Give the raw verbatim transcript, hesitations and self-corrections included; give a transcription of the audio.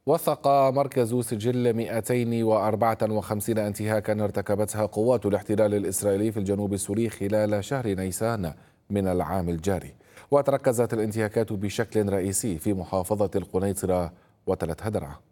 وثق مركز سجل مئتين وأربعة وخمسين انتهاكا ارتكبتها قوات الاحتلال الإسرائيلي في الجنوب السوري خلال شهر نيسان من العام الجاري. وتركزت الانتهاكات بشكل رئيسي في محافظة القنيطرة وتلت هدرعا.